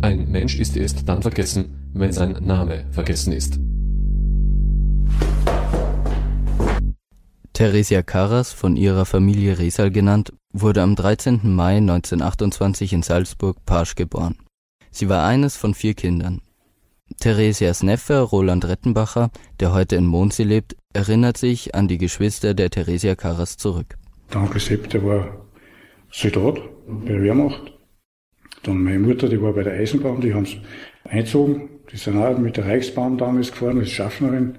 Ein Mensch ist erst dann vergessen, wenn sein Name vergessen ist. Theresia Karas, von ihrer Familie Resal genannt, wurde am 13. Mai 1928 in Salzburg Pasch geboren. Sie war eines von 4 Kindern. Theresias Neffe Roland Rettenbacher, der heute in Mondsee lebt, erinnert sich an die Geschwister der Theresia Karas zurück. Der Onkel Sepp, der war Soldat bei der Wehrmacht. Dann meine Mutter, die war bei der Eisenbahn, die haben es eingezogen. Die sind auch mit der Reichsbahn damals gefahren, als Schaffnerin.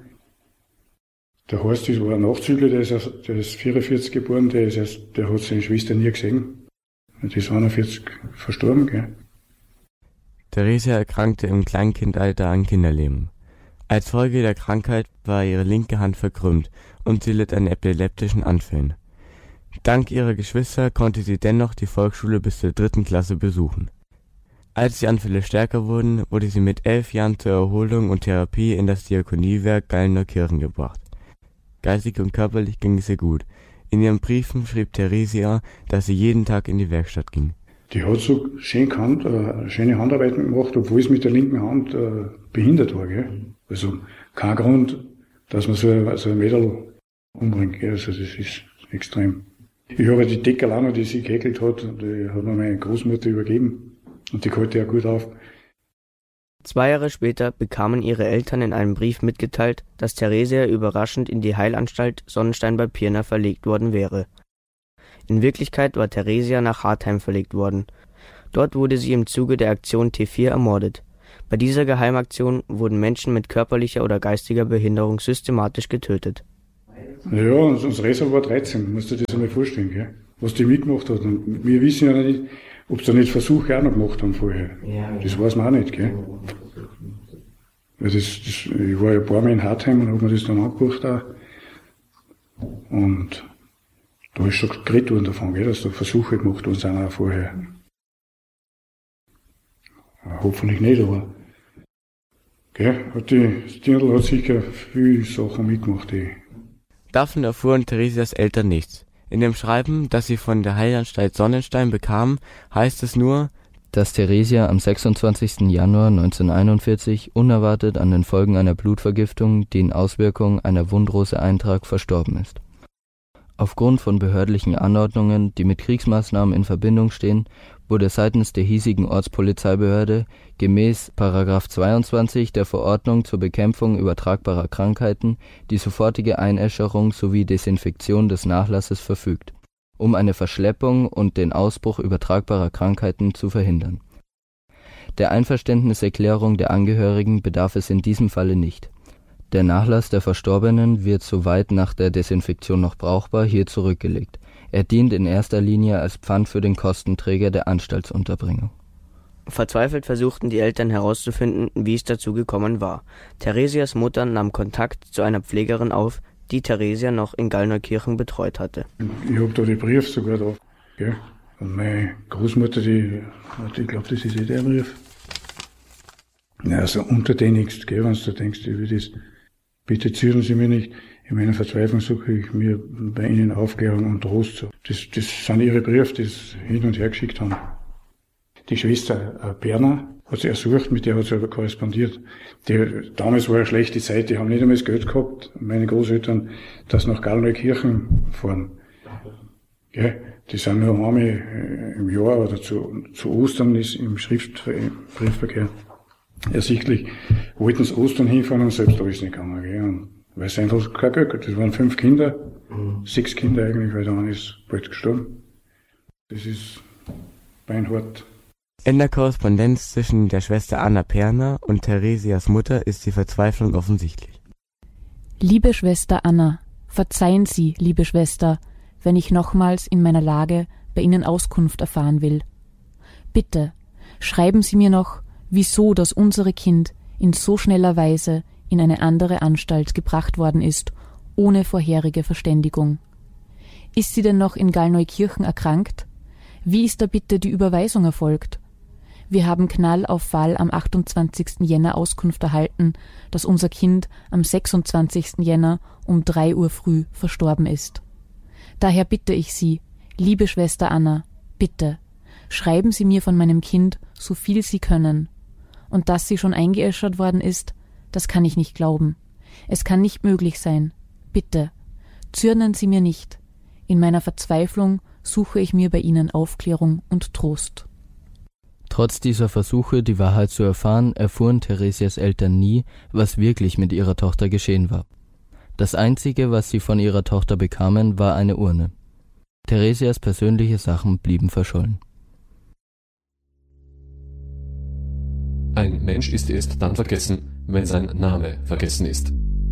Der Horst, das war ein Nachzügler, der ist 44 geboren, der hat seine Schwester nie gesehen. Die ist 41 verstorben, gell. Theresia erkrankte im Kleinkindalter an Kinderlähmung. Als Folge der Krankheit war ihre linke Hand verkrümmt und sie litt an epileptischen Anfällen. Dank ihrer Geschwister konnte sie dennoch die Volksschule bis zur 3. Klasse besuchen. Als die Anfälle stärker wurden, wurde sie mit 11 Jahren zur Erholung und Therapie in das Diakoniewerk Gallneukirchen gebracht. Geistig und körperlich ging es ihr gut. In ihren Briefen schrieb Theresia, dass sie jeden Tag in die Werkstatt ging. Die hat so schön gekannt, schöne Handarbeiten gemacht, obwohl es mit der linken Hand behindert war. Gell? Also kein Grund, dass man so ein Mädel umbringt. Gell? Also das ist extrem. Ich habe die Deckel auch noch, die sie gehäkelt hat, die hat mir meine Großmutter übergeben. Und die konnte ja gut auf. 2 Jahre später bekamen ihre Eltern in einem Brief mitgeteilt, dass Theresia überraschend in die Heilanstalt Sonnenstein bei Pirna verlegt worden wäre. In Wirklichkeit war Theresia nach Hartheim verlegt worden. Dort wurde sie im Zuge der Aktion T4 ermordet. Bei dieser Geheimaktion wurden Menschen mit körperlicher oder geistiger Behinderung systematisch getötet. Ja, unser Resal war 13, musst du dir das einmal vorstellen, gell? Was die mitgemacht hat. Und wir wissen ja nicht, ob sie da nicht Versuche auch noch gemacht haben vorher. Ja, das weiß man auch nicht, gell? Weil ich war ja ein paar Mal in Hartheim und habe mir das dann angeguckt auch. Und da ist schon geredet worden davon, gell, dass da Versuche gemacht worden sind auch vorher. Hoffentlich nicht, aber gell, die Dirndl hat sicher viele Sachen mitgemacht. Davon erfuhren Theresias Eltern nichts. In dem Schreiben, das sie von der Heilanstalt Sonnenstein bekamen, heißt es nur, dass Theresia am 26. Januar 1941 unerwartet an den Folgen einer Blutvergiftung, den Auswirkungen einer Wundrose-Eintrag, verstorben ist. Aufgrund von behördlichen Anordnungen, die mit Kriegsmaßnahmen in Verbindung stehen, wurde seitens der hiesigen Ortspolizeibehörde gemäß § 22 der Verordnung zur Bekämpfung übertragbarer Krankheiten die sofortige Einäscherung sowie Desinfektion des Nachlasses verfügt, um eine Verschleppung und den Ausbruch übertragbarer Krankheiten zu verhindern. Der Einverständniserklärung der Angehörigen bedarf es in diesem Falle nicht. Der Nachlass der Verstorbenen wird, soweit nach der Desinfektion noch brauchbar, hier zurückgelegt. Er dient in erster Linie als Pfand für den Kostenträger der Anstaltsunterbringung. Verzweifelt versuchten die Eltern herauszufinden, wie es dazu gekommen war. Theresias Mutter nahm Kontakt zu einer Pflegerin auf, die Theresia noch in Gallneukirchen betreut hatte. Ich habe da die Brief sogar da. Gell? Und meine Großmutter, ich glaube, das ist der Brief. Ja, so untertänigst, gell, wenn du denkst, ich will das, bitte zürnen Sie mich nicht. In meiner Verzweiflung suche ich mir bei Ihnen Aufklärung und Trost. Das sind Ihre Briefe, die sie hin und her geschickt haben. Die Schwester Berner hat sie ersucht, mit der hat sie korrespondiert. Damals war eine schlechte Zeit, die haben nicht einmal das Geld gehabt, meine Großeltern, dass sie nach Gallneukirchen fahren. Ja, die sind nur einmal im Jahr oder zu Ostern ist im Briefverkehr ersichtlich, wollten sie Ostern hinfahren und selbst da ist nicht gegangen. Gell? Und weil es einfach kein Geld gab. Das waren 5 Kinder, 6 Kinder eigentlich, weil der eine ist bald gestorben. Das ist beinhart. In der Korrespondenz zwischen der Schwester Anna Perner und Theresias Mutter ist die Verzweiflung offensichtlich. Liebe Schwester Anna, verzeihen Sie, liebe Schwester, wenn ich nochmals in meiner Lage bei Ihnen Auskunft erfahren will. Bitte, schreiben Sie mir noch, wieso das unsere Kind in so schneller Weise in eine andere Anstalt gebracht worden ist, ohne vorherige Verständigung. Ist sie denn noch in Gallneukirchen erkrankt? Wie ist da bitte die Überweisung erfolgt? Wir haben Knall auf Fall am 28. Jänner Auskunft erhalten, dass unser Kind am 26. Jänner um 3 Uhr früh verstorben ist. Daher bitte ich Sie, liebe Schwester Anna, bitte, schreiben Sie mir von meinem Kind, so viel Sie können, Und dass sie schon eingeäschert worden ist, das kann ich nicht glauben. Es kann nicht möglich sein. Bitte, zürnen Sie mir nicht. In meiner Verzweiflung suche ich mir bei Ihnen Aufklärung und Trost. Trotz dieser Versuche, die Wahrheit zu erfahren, erfuhren Theresias Eltern nie, was wirklich mit ihrer Tochter geschehen war. Das Einzige, was sie von ihrer Tochter bekamen, war eine Urne. Theresias persönliche Sachen blieben verschollen. Ein Mensch ist erst dann vergessen, wenn sein Name vergessen ist.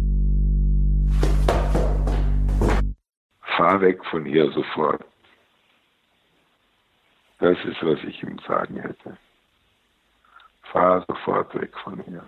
Fahr weg von hier sofort. Das ist, was ich ihm sagen hätte. Fahr sofort weg von hier.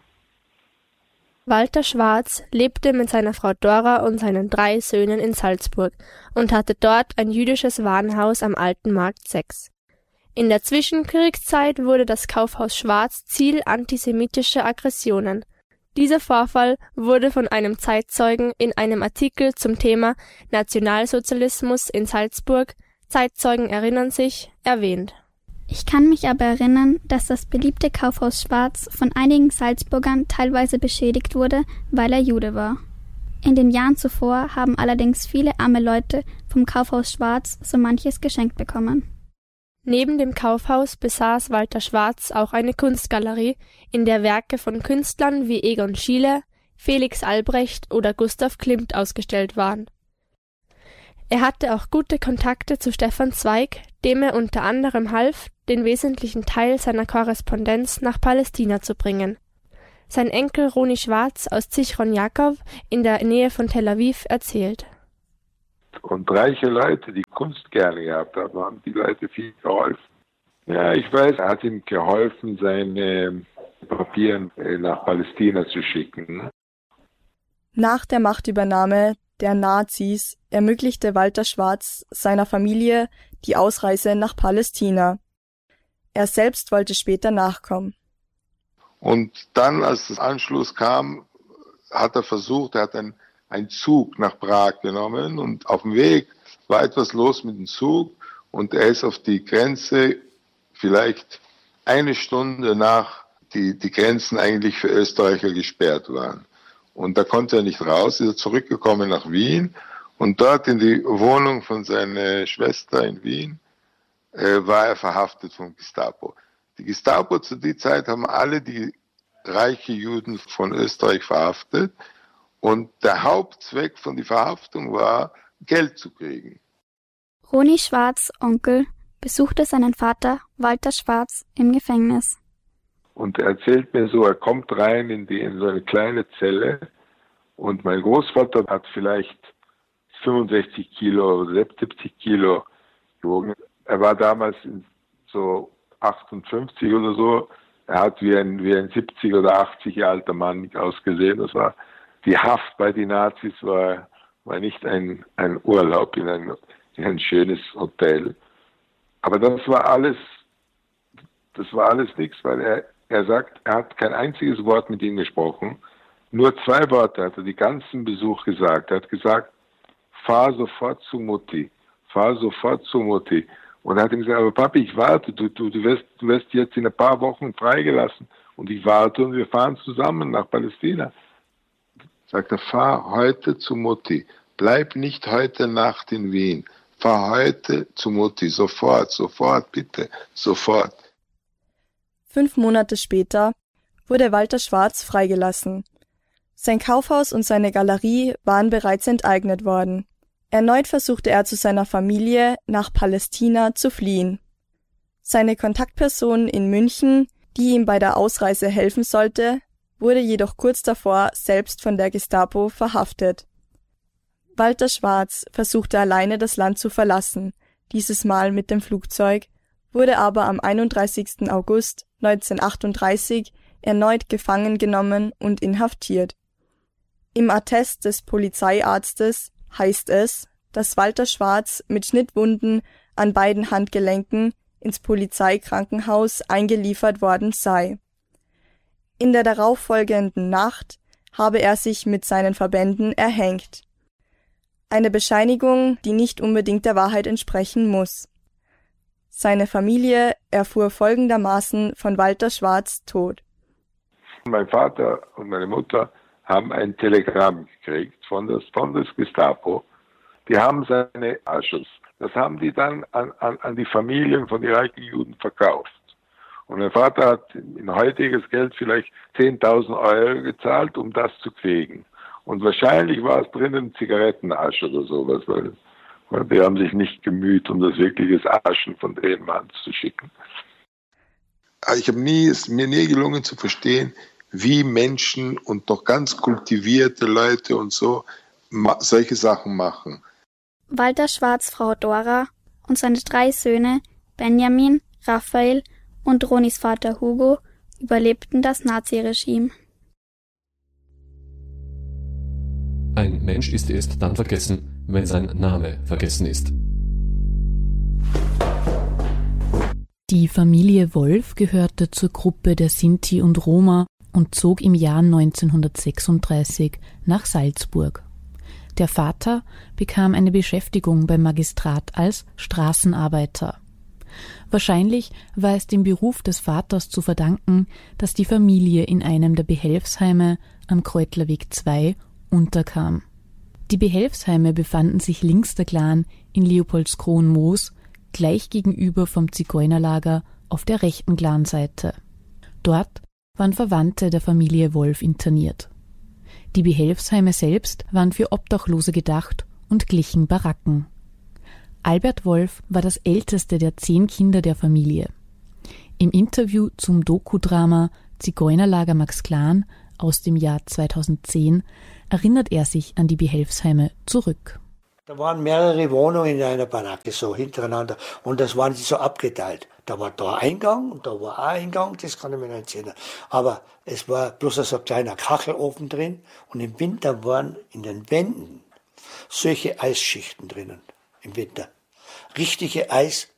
Walter Schwarz lebte mit seiner Frau Dora und seinen 3 Söhnen in Salzburg und hatte dort ein jüdisches Warenhaus am Alten Markt 6. In der Zwischenkriegszeit wurde das Kaufhaus Schwarz Ziel antisemitischer Aggressionen. Dieser Vorfall wurde von einem Zeitzeugen in einem Artikel zum Thema Nationalsozialismus in Salzburg, Zeitzeugen erinnern sich, erwähnt. Ich kann mich aber erinnern, dass das beliebte Kaufhaus Schwarz von einigen Salzburgern teilweise beschädigt wurde, weil er Jude war. In den Jahren zuvor haben allerdings viele arme Leute vom Kaufhaus Schwarz so manches geschenkt bekommen. Neben dem Kaufhaus besaß Walter Schwarz auch eine Kunstgalerie, in der Werke von Künstlern wie Egon Schiele, Felix Albrecht oder Gustav Klimt ausgestellt waren. Er hatte auch gute Kontakte zu Stefan Zweig, dem er unter anderem half, den wesentlichen Teil seiner Korrespondenz nach Palästina zu bringen. Sein Enkel Roni Schwarz aus Zichron Jakob in der Nähe von Tel Aviv erzählt. Und reiche Leute, die Kunst gerne gehabt haben, haben die Leute viel geholfen. Ja, ich weiß, er hat ihm geholfen, seine Papiere nach Palästina zu schicken. Nach der Machtübernahme der Nazis ermöglichte Walter Schwarz seiner Familie die Ausreise nach Palästina. Er selbst wollte später nachkommen. Und dann, als das Anschluss kam, hat er versucht, er hat einen Zug nach Prag genommen und auf dem Weg war etwas los mit dem Zug und er ist auf die Grenze vielleicht eine Stunde nach die Grenzen eigentlich für Österreicher gesperrt waren. Und da konnte er nicht raus, ist er zurückgekommen nach Wien und dort in die Wohnung von seiner Schwester in Wien war er verhaftet vom Gestapo. Die Gestapo zu der Zeit haben alle die reichen Juden von Österreich verhaftet und der Hauptzweck von der Verhaftung war, Geld zu kriegen. Roni Schwarz, Onkel, besuchte seinen Vater Walter Schwarz im Gefängnis. Und er erzählt mir so, er kommt rein in so eine kleine Zelle und mein Großvater hat vielleicht 65 Kilo oder 70 Kilo gewogen. Er war damals so 58 oder so. Er hat wie ein 70 oder 80 Jahre alter Mann ausgesehen. Das war die Haft bei den Nazis war nicht ein Urlaub in ein schönes Hotel. Aber das war alles nichts, weil er sagt, er hat kein einziges Wort mit ihm gesprochen. Nur 2 Worte hat er die ganzen Besuch gesagt. Er hat gesagt, fahr sofort zu Mutti. Fahr sofort zu Mutti. Und er hat ihm gesagt, aber Papi, ich warte, du wirst jetzt in ein paar Wochen freigelassen. Und ich warte und wir fahren zusammen nach Palästina. Sagt er, fahr heute zu Mutti. Bleib nicht heute Nacht in Wien. Fahr heute zu Mutti. Sofort, sofort, bitte, sofort. 5 Monate später wurde Walter Schwarz freigelassen. Sein Kaufhaus und seine Galerie waren bereits enteignet worden. Erneut versuchte er zu seiner Familie nach Palästina zu fliehen. Seine Kontaktperson in München, die ihm bei der Ausreise helfen sollte, wurde jedoch kurz davor selbst von der Gestapo verhaftet. Walter Schwarz versuchte alleine das Land zu verlassen, dieses Mal mit dem Flugzeug, wurde aber am 31. August 1938 erneut gefangen genommen und inhaftiert. Im Attest des Polizeiarztes heißt es, dass Walter Schwarz mit Schnittwunden an beiden Handgelenken ins Polizeikrankenhaus eingeliefert worden sei. In der darauffolgenden Nacht habe er sich mit seinen Verbänden erhängt. Eine Bescheinigung, die nicht unbedingt der Wahrheit entsprechen muss. Seine Familie erfuhr folgendermaßen von Walter Schwarz' Tod. Mein Vater und meine Mutter haben ein Telegramm gekriegt von der Gestapo. Die haben seine Asches. Das haben die dann an die Familien von irakischem Juden verkauft. Und mein Vater hat in heutiges Geld vielleicht 10.000 Euro gezahlt, um das zu kriegen. Und wahrscheinlich war es drinnen Zigarettenasche oder sowas, weil die haben sich nicht gemüht, um das wirkliche Aschen von dem Mann zu schicken. Es ist mir nie gelungen zu verstehen, wie Menschen und doch ganz kultivierte Leute und so solche Sachen machen. Walter Schwarz' Frau Dora und seine 3 Söhne Benjamin, Raphael und Ronis Vater Hugo überlebten das Naziregime. Ein Mensch ist erst dann vergessen, wenn sein Name vergessen ist. Die Familie Wolf gehörte zur Gruppe der Sinti und Roma und zog im Jahr 1936 nach Salzburg. Der Vater bekam eine Beschäftigung beim Magistrat als Straßenarbeiter. Wahrscheinlich war es dem Beruf des Vaters zu verdanken, dass die Familie in einem der Behelfsheime am Kreutlerweg 2 unterkam. Die Behelfsheime befanden sich links der Glan in Leopoldskron-Moos, gleich gegenüber vom Zigeunerlager auf der rechten Glanseite. Dort waren Verwandte der Familie Wolf interniert. Die Behelfsheime selbst waren für Obdachlose gedacht und glichen Baracken. Albert Wolf war das älteste der 10 Kinder der Familie. Im Interview zum Dokudrama Zigeunerlager Max Glan aus dem Jahr 2010 erinnert er sich an die Behelfsheime zurück. Da waren mehrere Wohnungen in einer Baracke so hintereinander und das waren sie so abgeteilt. Da war da Eingang und da war auch Eingang, das kann ich mir nicht erzählen. Aber es war bloß so ein kleiner Kachelofen drin und im Winter waren in den Wänden solche Eisschichten drinnen. Im Winter. Richtige Eis.